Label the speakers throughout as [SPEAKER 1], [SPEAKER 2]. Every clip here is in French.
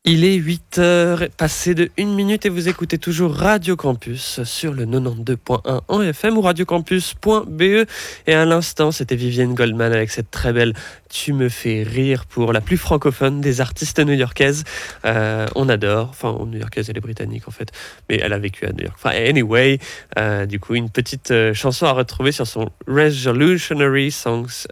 [SPEAKER 1] Il est 8h, passé de 1 minute et vous écoutez toujours Radio Campus sur le 92.1 en FM ou radiocampus.be. Et à l'instant, c'était Vivienne Goldman avec cette très belle Tu me fais rire pour la plus francophone des artistes new-yorkaises. On adore, enfin new-yorkaise, elle est britannique en fait, mais elle a vécu à New York. Enfin anyway, du coup une petite chanson à retrouver sur son Resolutionary Songs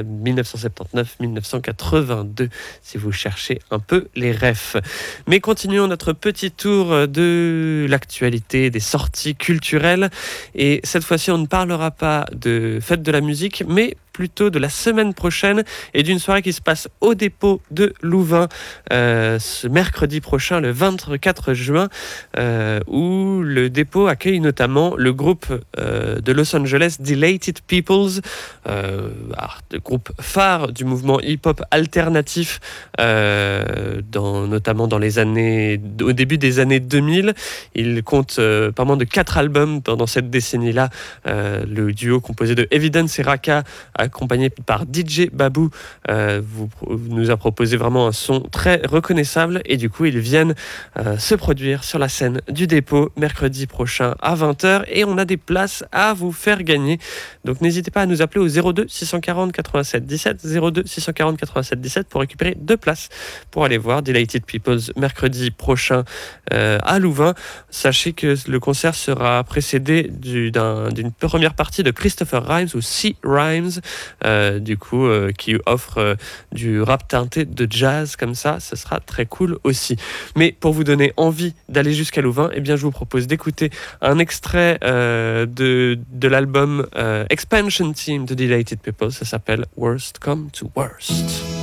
[SPEAKER 1] 1979-1982 si vous cherchez un peu les refs. Mais continuons notre petit tour de l'actualité, des sorties culturelles. Et cette fois-ci, on ne parlera pas de fête de la musique, mais plutôt de la semaine prochaine et d'une soirée qui se passe au dépôt de Louvain ce mercredi prochain, le 24 juin, où le dépôt accueille notamment le groupe de Los Angeles, Delighted Peoples, le groupe phare du mouvement hip-hop alternatif, notamment au début des années 2000. Il compte pas moins de 4 albums dans cette décennie-là. Le duo composé de Evidence et Raka, accompagné par DJ Babou, nous a proposé vraiment un son très reconnaissable et du coup ils viennent se produire sur la scène du dépôt mercredi prochain à 20h et on a des places à vous faire gagner. Donc n'hésitez pas à nous appeler au 02 640 87 17 02 640 87 17 pour récupérer 2 places pour aller voir Delighted Peoples mercredi prochain à Louvain. Sachez que le concert sera précédé d'une première partie de Christopher Rhymes ou C. Rhymes, qui offre du rap teinté de jazz comme ça. Ce sera très cool aussi. Mais pour vous donner envie d'aller jusqu'à Louvain, eh bien, je vous propose d'écouter un extrait de l'album Expansion Team de Delighted People. Ça s'appelle Worst Come to Worst.